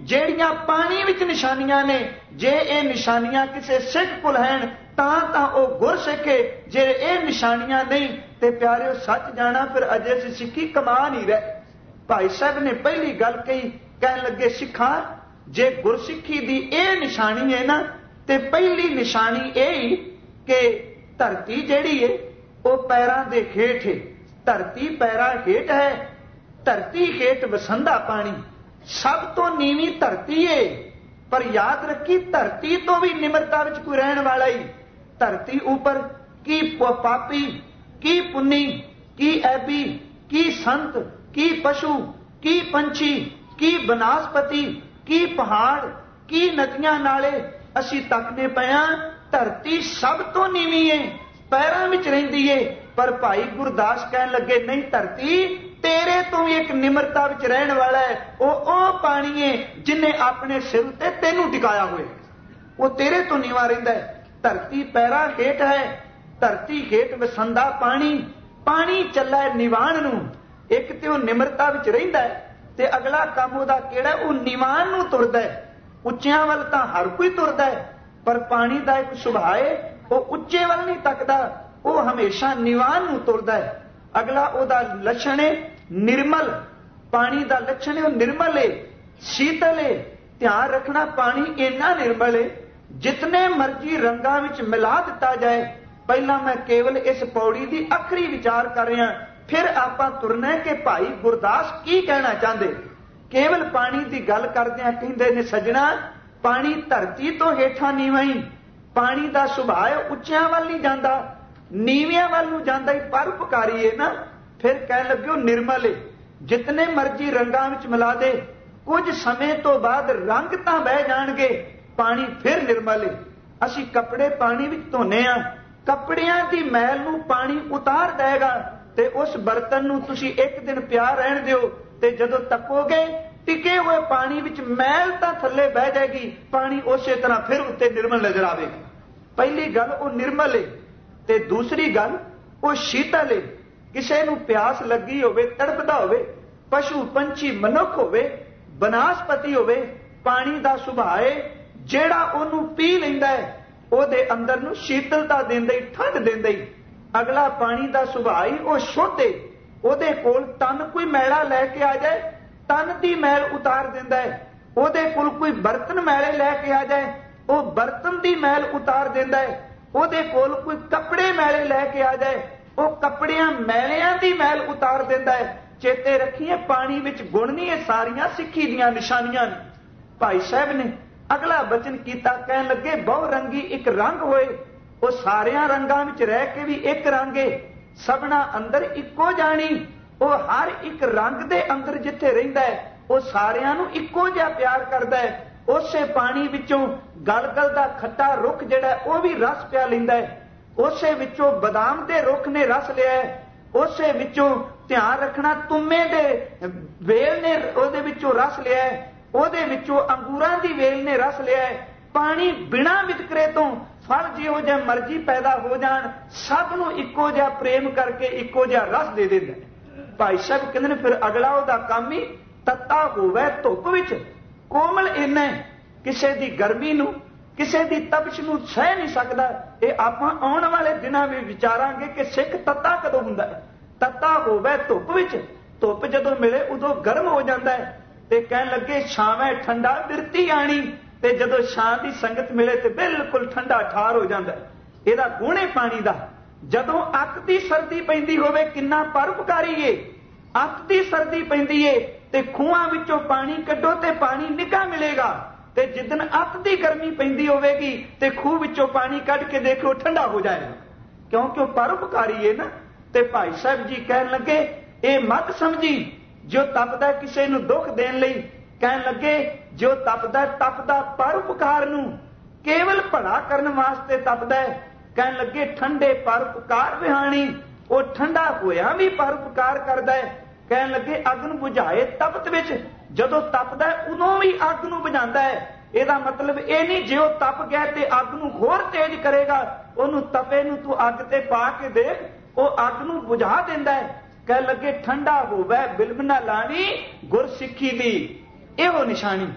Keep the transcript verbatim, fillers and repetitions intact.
ਜਿਹੜੀਆਂ पानी विच निशानियां ने, जे ये निशानियां किसी सिख कोल हैन तां तां ओह गुरसिख है, जे ये निशानियां नहीं ते प्यारे सच जाना फिर अजे असीं सिक्खी कमा नहीं रहे। भाई साहब ने पहली गल कही, कहन लगे सिखा जे गुरसिखी दी ये निशानी है ना ते पहली निशानी यही कि धरती जिहड़ी है वह पैरां दे हेठ है, धरती पैरां हेठ है, धरती हेठ वसंदा पानी, सब तो नीवी धरती है। पर याद रखी धरती तो भी निमरता विच कोई रहने वाला ही, धरती ऊपर की पापी, की पुन्नी, की ऐबी, की संत, की पशु, की पंछी, की बनास्पति, की पहाड़, की नदियां नाले असी तकने पे हां। धरती सब तो नीवी है, पैरां विच रहिंदी है। पर भाई गुरदास कहन लगे नहीं, धरती तेरे तो भी एक निमरता विच रहने वाला है, वो ओ पानी है जिन्हें अपने सिर उत्ते तेनू टिकाया हुए, वो तेरे तो नीवा रहिंदा है। धरती पैरां हेठ है, धरती हेठ वसंदा पानी, पानी चला है निवाण नू। एक ते वो निमरता विच रहिंदा है ते अगला काम उहदा किहड़ा, वो निवाण नू तुरदा है। उच्चियां वल तां हर कोई तुरदा है, पर पानी दा एक सुभाव है, वो उच्चे वल नहीं तकदा, वो हमेशा निवाण नू तुरदा है। अगला उहदा लक्षण है निर्मल, पानी दा लक्षण है निर्मल है, शीतल है। ध्यान रखना पानी इन्ना निर्मल है जितने मर्जी रंगां विच मिला दिता जाए। पहला मैं केवल इस पौड़ी की आखिरी विचार कर रहा, फिर आपां तुरना है कि भाई गुरदास की कहना चाहते। केवल पानी की गल करदिआं कहंदे ने सजना पानी धरती तो हेठां नीवां ही, पानी का सुभाव उच्चियां वल नहीं जांदा, नीवियां वल नूं जांदा ही, परोपकारी है ना। फिर कह लग्यो निर्मल है, जितने मर्जी रंगां विच मिला दे, कुछ समय तो बाद रंग तां बह जाणगे, पानी फिर निर्मल है। असीं कपड़े पानी विच धोने आ, कपड़ियां दी मैल नूं पानी उतार देगा ते उस बर्तन नूं तुसीं एक दिन पिया रहण दिओ ते जदों तकोगे टिके हुए पानी विच मैल तां थल्ले बह जाएगी, पानी उसे तरह फिर उत्ते निर्मल नजर आवेगा। पहली गल वो निर्मल है ते दूसरी गल वो शीतल है। किसी नूं प्यास लगी होवे, तड़पदा होवे, पशु पंछी मनुख होवे, बनास्पति होवे, पानी दा सुभाव है जेड़ा ओनू पी लैंदा है ओदे अंदर नूं शीतलता देंदा ही, ठंड देंदा ही। अगला पानी दा सुभाव ही वो शुद्ध है, ओदे कोल तन कोई मैला लैके आ जाए तन दी मैल उतार देंदा है, ओदे कोल कोई बर्तन मैले लैके आ जाए वो बर्तन दी मैल उतार देंदा है, ओदे कोल कोई कपड़े मैले लैके आ जाए वो कपड़ियां मैलियां दी मैल उतार देंदा है। चेते रखिए पानी विच गुण नहीं, है सारियां सिक्खी दियां निशानियां ने। भाई साहब ने अगला बचन कीता, कहन लगे बहु रंगी एक रंग होए, वो सारियां रंगां विच रह के भी एक रंग है, सबना अंदर इक्को जानी। वो हर एक रंग दे अंदर जिथे रहिंदा है वो सारियां नूं इक्को जिहा प्यार करदा है। उसे पानी विचों गलगल दा खट्टा रुख जिहड़ा वो भी रस पिया लैंदा है, उसे विचों बादाम दे रुख ने रस लिया है, उसे विचों ध्यान रखना तुम्मे दे वेल ने ओदे विचों रस लिया है, ओदे विचों अंगूरां दी वेल ने रस लिया है। पानी बिना वितकरे तो फल जिहो जिहा मर्जी पैदा हो जाण सब नूं इक्को जिहा प्रेम करके इक्को जिहा रस दे दिंदा है। भाई साहब कहंदे ने फिर अगला ओहदा काम ही तत्ता होवे धुप विच कोमल इन्ना किसी दी गर्मी नूं किसी दी तपश नूं सह नहीं सकदा। ये आपां आउण वाले दिनां में विचारांगे कि सिख तत्ता कदों हुंदा है। तत्ता होवे धुप विच, धुप जदों मिले उदों गर्म हो जाता है ते कहण लगे छावें ठंडा बिरती आणी, ते जदों छां दी संगत मिले ते बिल्कुल ठंडा ठार हो जाता है। इहदा गुण है पानी दा। जदों अत दी सर्दी पैंदी होवे किन्ना परोपकारी है। अत दी सर्दी पैंदी है ते खूहां विचों पानी कड्डो ते पानी निका मिलेगा, ते जिदन अत दी गर्मी पैंदी होवेगी ते खूह विचों पानी कढ के देखो ठंडा हो जाएगा, क्योंकि वह परोपकारी है ना। ते भाई साहब जी कहन लगे ये मत समझी जो तपदा किसी नूं दुख देण लई, कहन लगे जो तपदा तपदा परोपकार नूं केवल भला करन वास्ते तपदा है। कहन लगे ठंडे परोपकार विहाणी, वो ठंडा होया भी परोपकार करदा है। कहन लगे अग नूं बुझाए तपत विच, जदों तपदा उदों भी अग नूं बुझांदा है। इहदा मतलब ये नहीं जे वो तप गया ते अग नूं होर तेज करेगा, ओनूं तपे नूं तू अग ते पा के देख, वो अग नूं बुझा दिंदा है। कह लगे ठंडा होवे बिल्ब ना लाणी गुरसिखी दी, इहो निशानी।